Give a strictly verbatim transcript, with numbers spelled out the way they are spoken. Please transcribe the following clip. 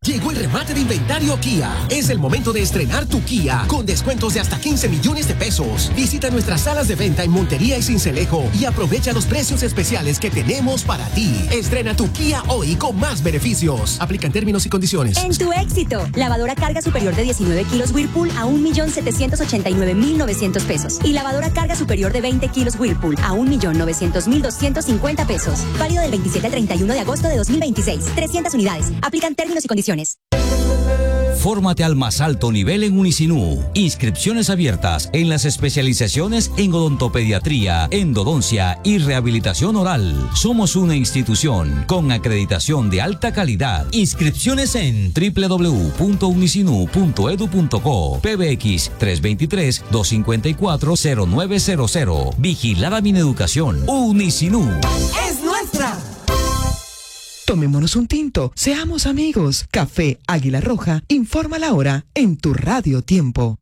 Llegó el remate de inventario Kia. Es el momento de estrenar tu Kia con descuentos de hasta quince millones de pesos. Visita nuestras salas de venta en Montería y Sincelejo y aprovecha los precios especiales que tenemos para ti. Estrena tu Kia hoy con más beneficios. Aplican términos y condiciones. En tu éxito, lavadora carga superior de diecinueve kilos Whirlpool a un millón setecientos ochenta y nueve mil novecientos pesos. Y lavadora carga superior de veinte kilos Whirlpool a un millón novecientos mil doscientos cincuenta pesos. Válido del veintisiete al treinta y uno de agosto de dos mil veintiséis. trescientas unidades. Aplican términos y condiciones. Fórmate al más alto nivel en Unisinú. Inscripciones abiertas en las especializaciones en odontopediatría, endodoncia y rehabilitación oral. Somos una institución con acreditación de alta calidad. Inscripciones en doble u doble u doble u punto unisinú punto edu punto co. P B X tres dos tres, dos cinco cuatro, cero nueve cero cero. Vigilada Mineducación. Unisinú. ¡Es nuestra! Tomémonos un tinto, seamos amigos. Café Águila Roja informa la hora en tu Radio Tiempo.